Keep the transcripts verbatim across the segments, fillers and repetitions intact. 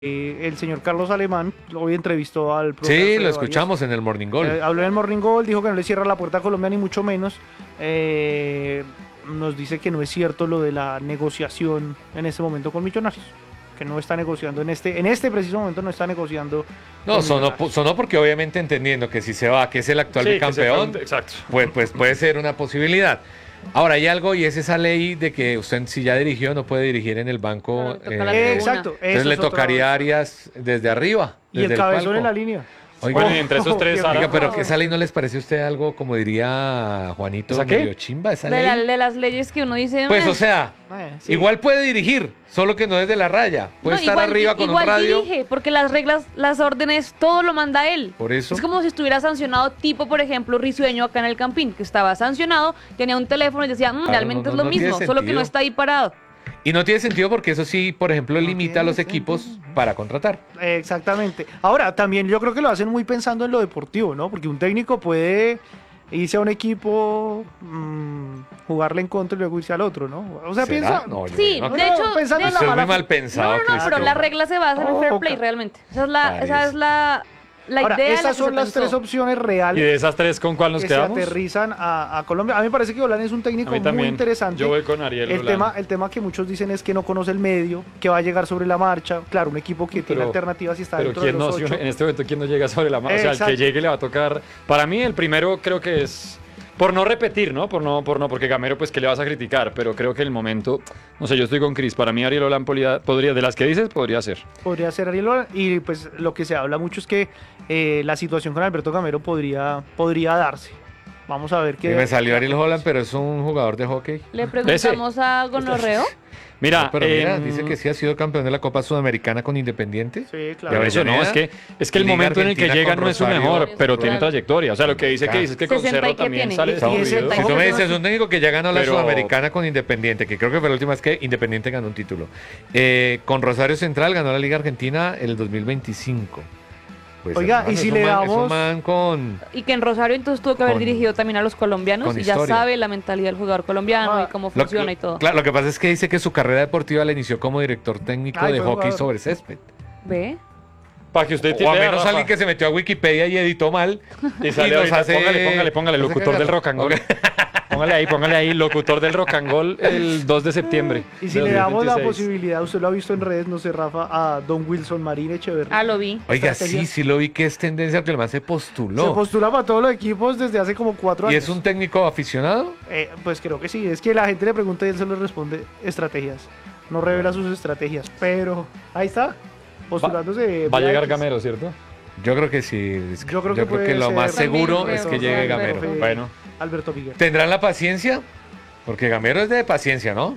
Eh, el señor Carlos Alemán hoy entrevistó al profesor. Sí, lo escuchamos en el Morning Goal. Eh, habló en el Morning Goal, dijo que no le cierra la puerta a Colombia ni mucho menos. Eh, nos dice que no es cierto lo de la negociación en este momento con Millonarios, que no está negociando en este en este preciso momento, no está negociando. No, sonó, sonó porque obviamente entendiendo que si se va, que es el actual sí, bicampeón, fue, exacto. Pues, pues puede ser una posibilidad. Ahora, hay algo y es esa ley de que usted, si ya dirigió, no puede dirigir en el banco. Claro, eh, exacto. Entonces le tocaría a Arias desde arriba. Y desde el cabezón el en la línea. Oiga, bueno, entre esos tres. Oiga, pero que esa ley no les parece a usted algo, como diría Juanito, ¿esa qué? medio chimba, esa de, ley. la, de las leyes que uno dice. Pues, o sea, eh, sí. igual puede dirigir, solo que no desde la raya. Puede no, estar igual, arriba con igual un radio. dirige, porque las reglas, las órdenes, todo lo manda él. Por eso. Es como si estuviera sancionado, tipo, por ejemplo, Risueño acá en el Campín, que estaba sancionado, tenía un teléfono y decía, mmm, Claro, realmente no, es no, lo no mismo, tiene solo que no sentido. está ahí parado. Y no tiene sentido porque eso sí, por ejemplo, No limita a los tiene equipos sentido. para contratar. Exactamente. Ahora, también yo creo que lo hacen muy pensando en lo deportivo, ¿no? Porque un técnico puede irse a un equipo, mmm, jugarle en contra y luego irse al otro, ¿no? O sea, ¿Será? piensa... No, yo Sí, no de creo. hecho, pensando de en la Eso es mala- muy mal pensado. No, no, no, pero Cristo. la regla se basa en el fair Oh, play, ca- realmente. Esa es la, Parece. esa es la, la Ahora, idea de la esas que son se las pensó. tres opciones reales ¿Y de esas tres con cuál nos que quedamos? se aterrizan a, a Colombia. A mí me parece que Olan es un técnico A mí muy también. interesante. Yo voy con Ariel el Olan. tema, el tema que muchos dicen es que no conoce el medio, que va a llegar sobre la marcha. Claro, un equipo que tiene Pero- alternativas y está Pero dentro de quién los no, ocho. en este momento, ¿quién no llega sobre la mano? O sea, el Exacto. que llegue le va a tocar. Para mí, el primero creo que es. Por no repetir, ¿no? Por no, por no, porque Gamero, pues, ¿qué le vas a criticar? Pero creo que el momento. No sé, yo estoy con Cris. Para mí, Ariel Olan podría, podría, de las que dices, podría ser. Podría ser Ariel Olan. Y pues lo que se habla mucho es que eh, la situación con Alberto Gamero podría, podría darse. Vamos a ver Y qué. me salió Ariel Holland, pero es un jugador de hockey. Le preguntamos a Gonorreo. Mira, No, pero mira, em, dice que sí ha sido campeón de la Copa Sudamericana con Independiente. Sí, Ya claro. ves, eso no, es que, es que el Liga momento en el que Argentina llega con no es su Rosario. mejor, pero Claro. tiene trayectoria. O sea, lo que dice que dice que con sesenta y Cerro qué también tiene. sale Y- y desaburrido. sesenta y Si tú me Tampoco dices un técnico que ya ganó la Pero- Sudamericana con Independiente, que creo que fue la última vez que Independiente ganó un título. Eh, con Rosario Central ganó la Liga Argentina el dos mil veinticinco. Pues, Oiga, hermano, y si es un le man- damos- es un man con... Y que en Rosario entonces tuvo que haber Con- dirigido también a los colombianos con y ya historia. sabe la mentalidad del jugador colombiano Ah, y cómo Lo- funciona lo- y todo. Claro, lo que pasa es que dice que su carrera deportiva la inició como director técnico Ay, de fue hockey jugador. sobre césped. ¿Ve? Para que usted O a vea, menos Rafa, alguien que se metió a Wikipedia y editó mal. y sale y nos ahorita, hace- póngale, póngale, póngale, nos hace locutor del cagar. rock and roll. Ok. Póngale ahí, póngale ahí, locutor del rock and roll el dos de septiembre. Y si de le damos la dos mil veintiséis. posibilidad, usted lo ha visto en redes, no sé, Rafa, a Don Wilson Marín Echeverría. Ah, lo vi. Oiga, Estrategia. sí, sí lo vi que es tendencia porque el man se Se postuló. postula para todos los equipos desde hace como cuatro ¿Y años. es un técnico aficionado? Eh, pues creo que sí, es que la gente le pregunta y él solo responde estrategias. No revela sus estrategias, pero ahí está, postulándose. Va a llegar X. Gamero, ¿cierto? Yo creo que sí. Yo creo que puede lo ser más también seguro creo, es que sí, llegue Alberto. Gamero. Profe Bueno. Alberto Miguel. ¿Tendrán la paciencia? Porque Gamero es de paciencia, ¿no?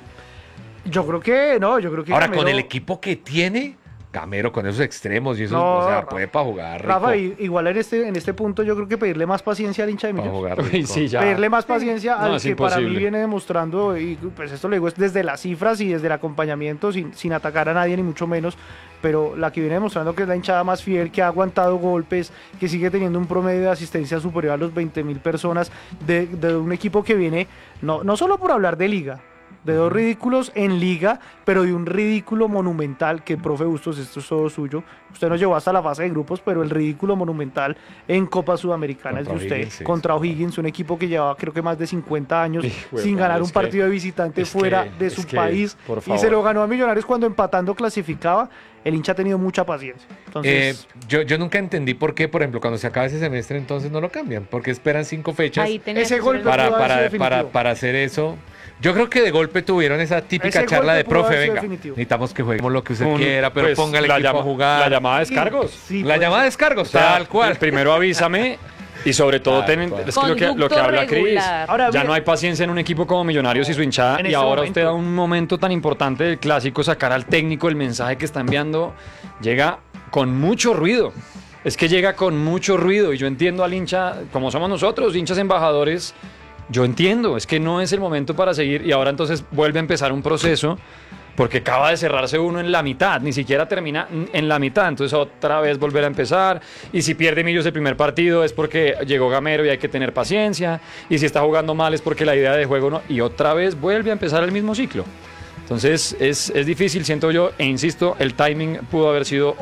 Yo creo que no, yo creo que Ahora, Gamero- con el equipo que tiene, Gamero con esos extremos y eso, No, o sea, Rafa. puede para jugar rico. Rafa, i- igual en este, en este punto yo creo que pedirle más paciencia al hincha de Pa' Millos. jugar rico. Uy, sí, ya. Pedirle más paciencia No, al es que para mí imposible. viene demostrando, y pues esto lo digo es desde las cifras y desde el acompañamiento, sin, sin atacar a nadie ni mucho menos, pero la que viene demostrando que es la hinchada más fiel, que ha aguantado golpes, que sigue teniendo un promedio de asistencia superior a los veinte mil personas, de, de un equipo que viene, no, no solo por hablar de liga, de dos ridículos en liga, pero de un ridículo monumental, que profe Bustos, esto es todo suyo, usted nos llevó hasta la fase de grupos, pero el ridículo monumental en Copa Sudamericana es de Contra usted, O'Higgins, sí, contra sí. O'Higgins, un equipo que llevaba creo que más de cincuenta años Hijo de sin madre, ganar un es que- partido de visitante es fuera que- de es su que, país, por y favor. se lo ganó a Millonarios cuando empatando clasificaba. El hincha ha tenido mucha paciencia. Eh, Entonces, yo, yo nunca entendí por qué, por ejemplo, cuando se acaba ese semestre, entonces no lo cambian. Porque esperan cinco fechas Ahí tenía ese que ser golpe el- para, pudo haber para, sido para, definitivo. para hacer eso. Yo creo que de golpe tuvieron esa típica Ese charla golpe de pudo profe, haber sido venga, definitivo. necesitamos que juguemos lo que usted Un- quiera, pero pues, póngale la equipo llama- a jugar. La llamada de Sí, descargos. sí, la puede llamada de ser. descargos, O sea, tal cual. Primero avísame y sobre todo Tal ten, cual. es que lo, que lo que Conducto habla Cris. regular. Ahora, Ya mire- no hay paciencia en un equipo como Millonarios y su hinchada. En Y este ahora momento. usted da un momento tan importante del clásico, sacar al técnico el mensaje que está enviando, llega con mucho ruido. Es que llega con mucho ruido y yo entiendo al hincha, como somos nosotros, hinchas embajadores, yo entiendo, es que no es el momento para seguir y ahora entonces vuelve a empezar un proceso porque acaba de cerrarse uno en la mitad, ni siquiera termina en la mitad, entonces otra vez volver a empezar y si pierde Millos el primer partido es porque llegó Gamero y hay que tener paciencia y si está jugando mal es porque la idea de juego no, y otra vez vuelve a empezar el mismo ciclo. Entonces es, es difícil, siento yo, e insisto, el timing pudo haber sido